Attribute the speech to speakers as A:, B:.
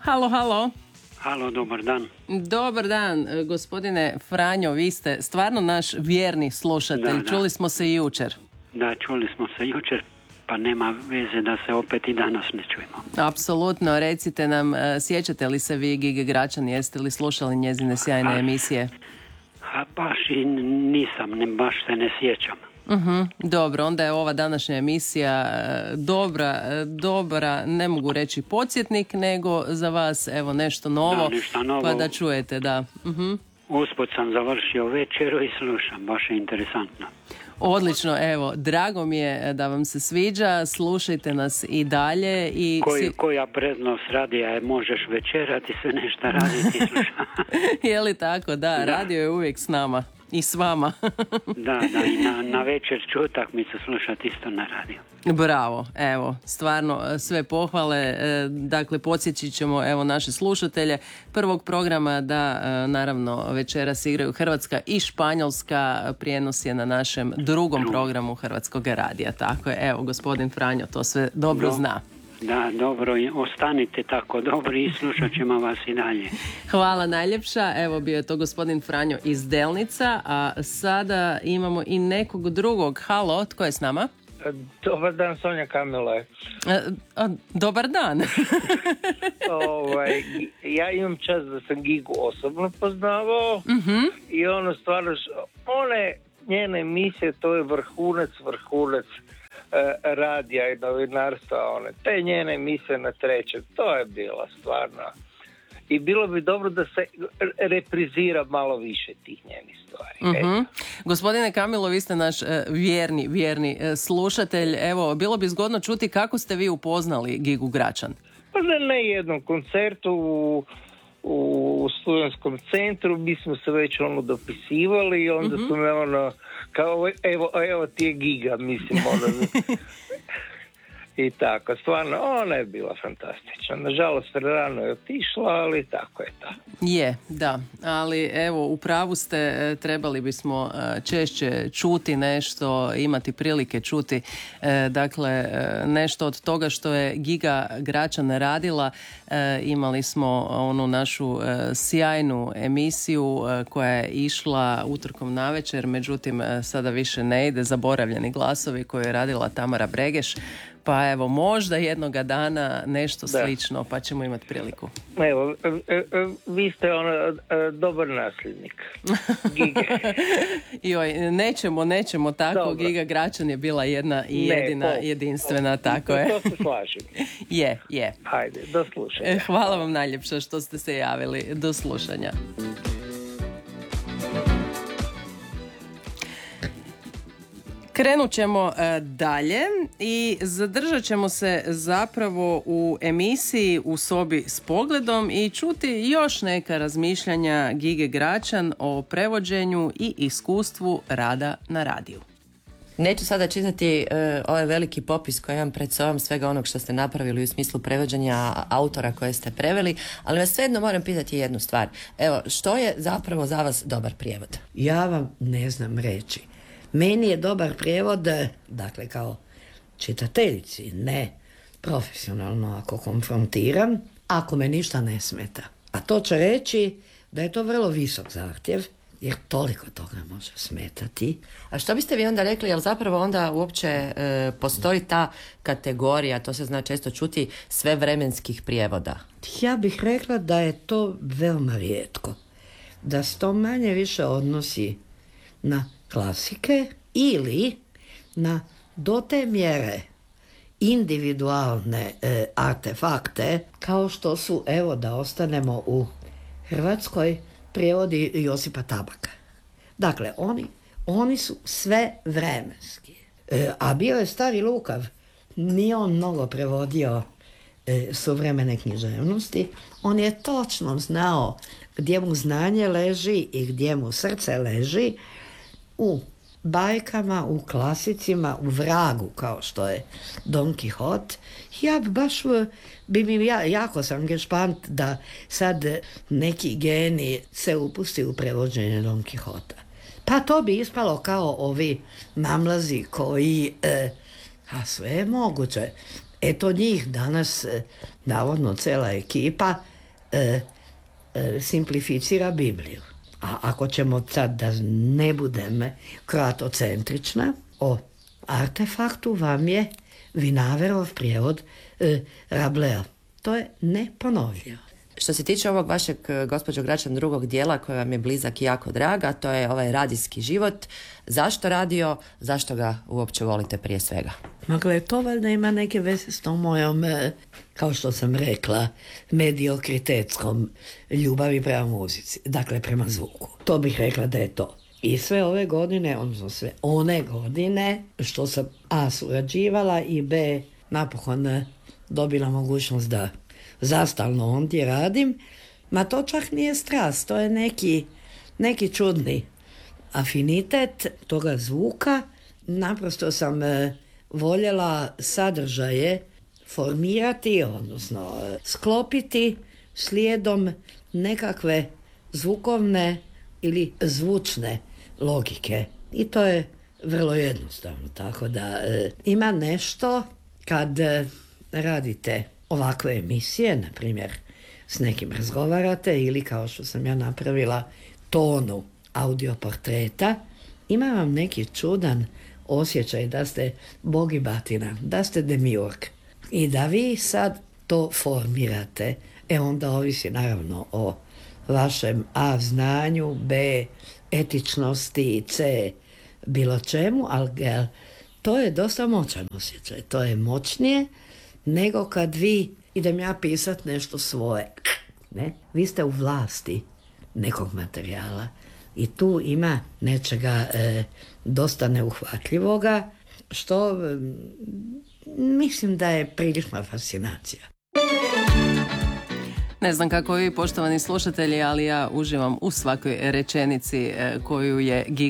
A: Halo, halo.
B: Halo, dobar dan.
A: Dobar dan, gospodine Franjo, vi ste stvarno naš vjerni slušatelj.
B: Da.
A: Čuli smo se i jučer.
B: Da, čuli smo se jučer, pa nema veze da se opet i danas ne čujemo.
A: Apsolutno, recite nam, sjećate li se vi Gige Gračan, jeste li slušali njezine sjajne emisije?
B: Baš i nisam, baš se ne sjećam.
A: Dobro, onda je ova današnja emisija dobra, ne mogu reći podsjetnik, nego za vas evo nešto novo,
B: nešto novo.
A: Pa da čujete, da.
B: Usput sam završio večeru i slušam, baš je interesantno.
A: Odlično, evo, drago mi je da vam se sviđa, slušajte nas i dalje.
B: Koja prednost radija je, možeš večerati, sve nešto raditi i slušati.
A: Je li tako? Da, radio je uvijek s nama i s vama.
B: Da, i na večer ću utakmicu slušati isto na radiju.
A: Bravo, evo, stvarno sve pohvale, dakle podsjećit ćemo evo naše slušatelje prvog programa da naravno večeras igraju Hrvatska i Španjolska, prijenos je na našem drugom programu Hrvatskog radija, tako je, evo gospodin Franjo to sve dobro zna.
B: Da, dobro, ostanite tako dobri i slušat ćemo vas i dalje.
A: Hvala najljepša, evo bio je to gospodin Franjo iz Delnica, a sada imamo i nekog drugog. Halo, tko je s nama?
C: Dobar dan, Sonja Kamila.
A: Dobar dan.
C: Ja imam čast da sam Gigu osobno poznavao i stvarno, one njene emisije, to je vrhunac radija i novinarstva, te njene emisije na trećem, to je bila stvarno. I bilo bi dobro da se reprizira malo više tih njenih stvari.
A: Gospodine Kamilo, vi ste naš vjerni slušatelj. Evo, bilo bi zgodno čuti kako ste vi upoznali Gigu Gračan.
C: Pa na jednom koncertu u studentskom centru, mi smo se već dopisivali i onda su me kao evo ti je Giga, mislim i tako, stvarno, ona je bila fantastična. Nažalost, rano je otišla, ali tako je to.
A: Je, da, ali evo, u pravu ste, trebali bismo češće čuti nešto, imati prilike čuti, dakle, nešto od toga što je Giga Gračan radila. Imali smo onu našu sjajnu emisiju koja je išla utorkom navečer, međutim, sada više ne ide, Zaboravljeni glasovi, koju je radila Tamara Bregeš. Pa evo, možda jednoga dana nešto slično, pa ćemo imati priliku.
C: Evo, vi ste dobar nasljednik Gige.
A: Joj, nećemo tako. Dobro. Giga Gračan je bila jedna i jedina, jedinstvena, tako je.
C: To se slažem.
A: Je.
C: Hajde, do slušanja.
A: Hvala vam najljepša što ste se javili. Do slušanja. Krenut ćemo dalje i zadržat ćemo se zapravo u emisiji U sobi s pogledom i čuti još neka razmišljanja Gige Gračan o prevođenju i iskustvu rada na radiju.
D: Neću sada čitati ovaj veliki popis koji imam pred sobom svega onog što ste napravili u smislu prevođenja autora koje ste preveli, ali vas svejedno moram pitati jednu stvar. Evo, što je zapravo za vas dobar prijevod?
E: Ja vam ne znam reći. Meni je dobar prijevod, dakle kao čitateljici, ne profesionalno ako konfrontiram, ako me ništa ne smeta. A to će reći da je to vrlo visok zahtjev, jer toliko toga može smetati.
D: A što biste vi onda rekli, jel zapravo onda uopće postoji ta kategorija, to se zna često čuti, svevremenskih prijevoda?
E: Ja bih rekla da je to veoma rijetko. Da se to manje više odnosi na klasike ili na do te mjere individualne artefakte kao što su, evo da ostanemo u Hrvatskoj, prijevodi Josipa Tabaka. Dakle, oni su sve vremenski. A bio je stari lukav, nije on mnogo prevodio suvremene književnosti, on je točno znao gdje mu znanje leži i gdje mu srce leži, u bajkama, u klasicima, u vragu kao što je Don Quixote. Ja baš bi mi jako sam gešpant da sad neki geni se upusti u prevođenje Don Quixota. Pa to bi ispalo kao ovi mamlazi koji, a sve je moguće. Eto njih danas, navodno cela ekipa, simplificira Bibliju. A ako ćemo sad da ne budem kroatocentrična, o artefaktu vam je Vinaverov prijevod Rablea. To je neponovljivo.
D: Što se tiče ovog vašeg, gospođo Gračan, drugog dijela koji vam je blizak i jako draga, to je ovaj radijski život. Zašto radio? Zašto ga uopće volite prije svega?
E: Dakle, to valjda ima neke veze s tom mojom, kao što sam rekla, mediokritetskom ljubavi prema muzici. Dakle, prema zvuku. To bih rekla da je to. I sve ove godine, odnosno sve one godine, što sam A surađivala i B napokon dobila mogućnost da zastalno ondje radim, ma to čak nije strast, to je neki čudni afinitet toga zvuka. Naprosto sam voljela sadržaje formirati, odnosno sklopiti slijedom nekakve zvukovne ili zvučne logike. I to je vrlo jednostavno, tako da ima nešto kad radite ovakve emisije, na primjer s nekim razgovarate ili kao što sam ja napravila tonu audioportreta, ima vam neki čudan osjećaj da ste bog i batina, da ste demiurg i da vi sad to formirate. Onda ovisi naravno o vašem A znanju, B etičnosti, C bilo čemu, ali to je dosta moćan osjećaj. To je moćnije nego kad vi, idem ja pisat nešto svoje. Ne? Vi ste u vlasti nekog materijala i tu ima nečega dosta neuhvatljivoga, što mislim da je prilična fascinacija.
A: Ne znam kako vi, poštovani slušatelji, ali ja uživam u svakoj rečenici koju je